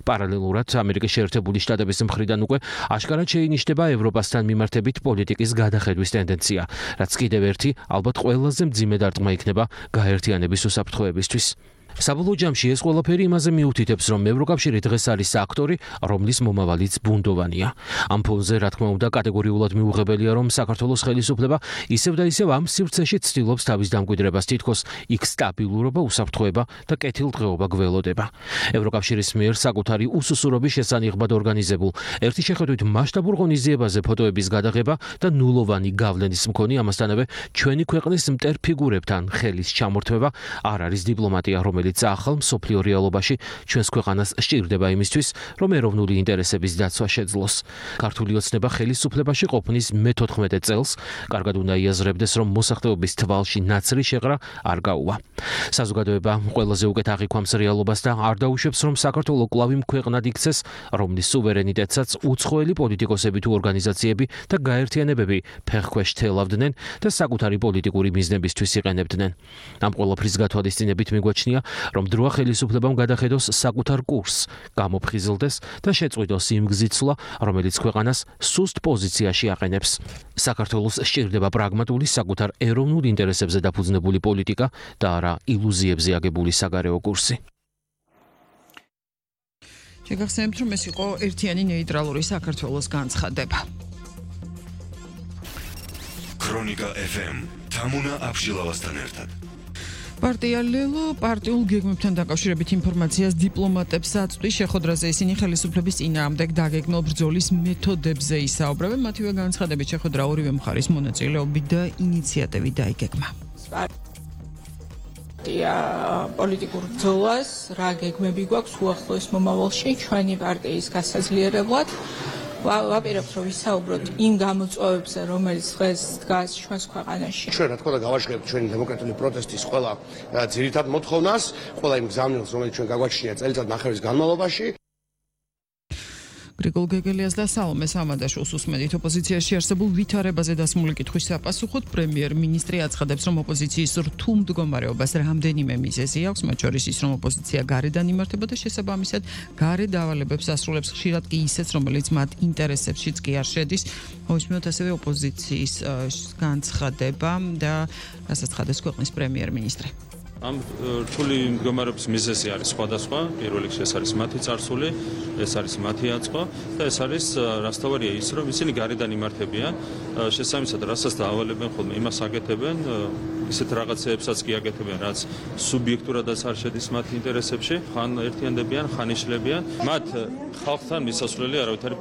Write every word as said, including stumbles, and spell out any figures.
პარალელურად ამერიკის შეერთებული შტატების მხრიდან უკვე აშკარად შეინიშნება ევროპასთან მიმართებით პოლიტიკის გადახედვის ტენდენცია, რაც კიდევ ერთი ალბათ ყველაზე მძიმე დარტყმა იქნება გაერთიანების უსაფრთხოებისთვის. საბოლოო ჯამში ეს ყველაფერი იმაზე მიუთითებს, რომ ევროკავშირი დღეს არის აქტორი, რომლის მომავალიც ბუნდოვანია. ამ ფონზე, რა თქმა უნდა, კატეგორიულად მიუღებელია, რომ საქართველოს ხელისუფლება ისევ და ისევ ამ სივრცეში ცდილობს თავის დამკვიდრებას, თითქოს იქ სტაბილურობა, უსაფრთხოება და კეთილდღეობა გველოდება. ევროკავშირის მიერ საკუთარი უსუსურობის შესანიღბად ორგანიზებულ ერთი შეხედვით მასშტაბურ ღონისძიებაზე ფოტოების გადაღება და ნულოვანი გავლენის მქონი ამასთანავე ჩვენი ქვეყნის მტერ ფიგურებთან ხელის ჩამორთმევა არ არის დიპლომატია, რომელიც ახალ მსოფლიო რეალობაში ჩვენს ქვეყანას სჭირდება იმისთვის, რომ ეროვნული ინტერესების დაცვა შეძლოს. ქართული ოცნება ხელისუფლებაში ყოფნის მეთოთხმეტე წელს კარგად უნდა იაზრებდეს, რომ მოსახლეობის თვალში ნაცრი შეღრა არ გაუვა. საზოგადოება ყველაზე უკეთ აღიქვამს რეალობას და არ დაუშვებს, რომ საქართველო კვლავ იმ ქვეყნად იქცეს, რომლის სუვერენიტეტსაც უცხოელი პოლიტიკოსები თუ ორგანიზაციები და გაერთიანებები ფეხქვეშ თელავდნენ და საკუთარი პოლიტიკური მიზნებისთვის იყენებდნენ. ამ ყველაფრის გათვალისწინებით მიგვაჩნია, რომ დროა ხელისუფლებამ გადახედოს საკუთარ კურსს, გამოფხიზლდეს და შეწყვიტოს იმ გზით-სვლა, რომელიც ქვეყანას სუსტ პოზიციაში აყენებს. საქართველოს სჭირდება პრაგმატული, საკუთარ ეროვნულ ინტერესებზე დაფუძნებული პოლიტიკა და არა ილუზიებზე აგებული საგარეო კურსი. შეგახსენებთ, რომ ეს იყო ერთიანი ნეიტრალური საქართველოს განცხადება. ქრონიკა ეფ ემ თამუნა აბშილავასთან ერთად. პარტია ლელო პარტიულ გეგმებთან დაკავშირებით ინფორმაციას დიპლომატებს აწვდის, შეხვედრაზე ისინი ხელისუფლების წინააღმდეგ დაგეგმილ ბრძოლის მეთოდებზე ისაუბრებენ. მათივე განცხადებით შეხვედრა ორივე მხარის მონაწილეობით და ინიციატივით დაიგეგმა. პარტია პოლიტიკურ ბრძოლას რა გეგმები გვაქვს უახლოეს მომავალში ჩვენი პარტიის გასაძლიერებლად. ვაპირებთ, რომ ვისაუბროთ იმ გამოწვევებზე, რომელიც დღეს დგას ჩვენს ქვეყანაში. ჩვენ რა თქმა უნდა გავაშკერებთ ჩვენი დემოკრატიული პროტესტის ყველა ძირითად მოთხოვნას, ყველა იმ გზავნილს, რომელიც ჩვენ გაგვაჩნია წელიწად ნახევრის განმავლობაში. გრიგოლ გეგელიას და სალომე სამადაშვილს უსმენთ ოპოზიციაში არსებულ ვითარებაზე დასმული კითხვის საპასუხოდ პრემიერ-მინისტრი აცხადებს, რომ ოპოზიციის რთულ მდგომარეობას რამდენიმე მიზეზი აქვს, მათ შორის ის, რომ ოპოზიცია გარედან იმართება და შესაბამისად გარეთ დავალებებს ასრულებს, ხშირად კი ისეც, რომელიც მათ ინტერესებშიც კი არ შედის. მოვისმინოთ ასევე ოპოზიციის განცხადება და რასაც ცხადებს ქვეყნის პრემიერ-მინისტრი. ამ რთული მდგომარეობის მიზეზი არის სხვადასხვა. პირველ რიგში ეს არის მათი წარსული, ეს არის მათი აწყო და ეს არის რასთავარია ის, რომ ისინი გარედან იმართებიან, შესაბამისად რასაც დაავალებენ ხოლმე იმას აკეთებენ, ისეთ რაღაცეებსაც კი აკეთებენ, რაც სუბიექტურადაც არ შედის მათ ინტერესებში, ხან ერთიანდებიან, ხან იშლებიან. მათ ხალხთან მისასვლელი არავითარი